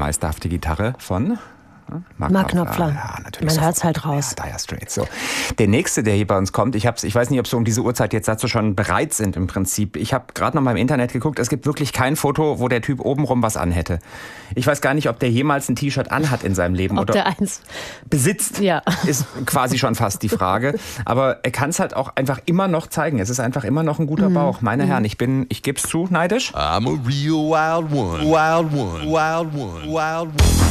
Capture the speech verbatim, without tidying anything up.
meisterhafte Gitarre von Mark, Mark Knopfler. Knopfler. Ja, natürlich. Man hört's halt raus. Ja, Dire Straits. So. Der nächste, der hier bei uns kommt, ich, hab's, ich weiß nicht, ob so um diese Uhrzeit jetzt dazu schon bereit sind im Prinzip. Ich habe gerade noch mal im Internet geguckt, es gibt wirklich kein Foto, wo der Typ obenrum was anhätte. Ich weiß gar nicht, ob der jemals ein T-Shirt anhat in seinem Leben. Ob oder der eins besitzt, ja. ist quasi schon fast die Frage. Aber er kann es halt auch einfach immer noch zeigen. Es ist einfach immer noch ein guter Mhm. Bauch. Meine Mhm. Herren, ich bin, ich geb's zu, neidisch. I'm a real wild one. Wild one. Wild one. Wild one.